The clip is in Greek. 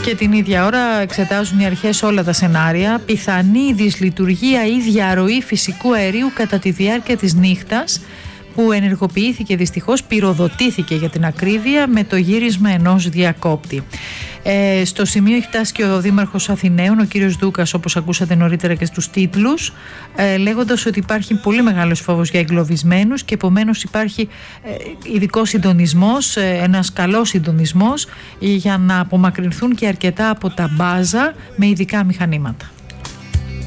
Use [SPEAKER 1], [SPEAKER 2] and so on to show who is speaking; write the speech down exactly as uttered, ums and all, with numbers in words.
[SPEAKER 1] Και την ίδια ώρα εξετάζουν οι αρχές όλα τα σενάρια. Πιθανή δυσλειτουργία ή διαρροή φυσικού αερίου κατά τη διάρκεια της νύχτας, που ενεργοποιήθηκε δυστυχώς, πυροδοτήθηκε για την ακρίβεια, με το γύρισμα ενός διακόπτη. Ε, στο σημείο έχει φτάσει και ο Δήμαρχος Αθηναίων, ο κύριος Δούκας, όπως ακούσατε νωρίτερα και στους τίτλους, ε, λέγοντας ότι υπάρχει πολύ μεγάλος φόβος για εγκλωβισμένους και επομένως υπάρχει ε, ειδικός συντονισμός, ε, ένας καλός συντονισμός για να απομακρυνθούν και αρκετά από τα μπάζα με ειδικά μηχανήματα.